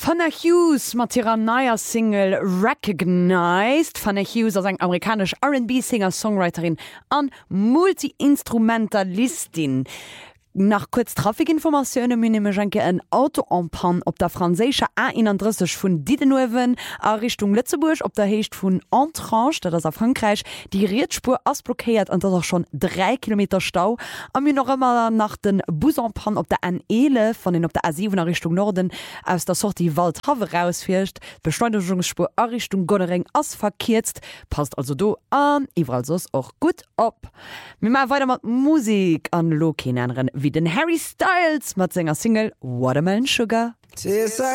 Von der Hughes mat ihrer neuer Single Recognized. Von der Hughes als eng amerikasch R&B-Singer-Songwriterin an Multi-Instrumentalistin. Nach kurz Trafikinformationen Münnemenke ein Auto en panne op der franzische A31 vun Didenhoven a Richtung Lützeburg op der Hecht vun Entranche, dat a Frankreich die Rietspur ass blockiert an dat auch schon 3 Kilometer Stau. Am mir noch immer nach den Bus en panne op der N11 von den op der A7 Richtung Norden aus der Sortie Wald Hawe rausfircht. Beschleunigungsspur a Richtung Goddering ass verkehrt. Passt also do an, iwwer sos auch gut op. Mir mal weiter mat Musik an Lokinenren wie den Harry Styles mat senger Single Watermelon Sugar.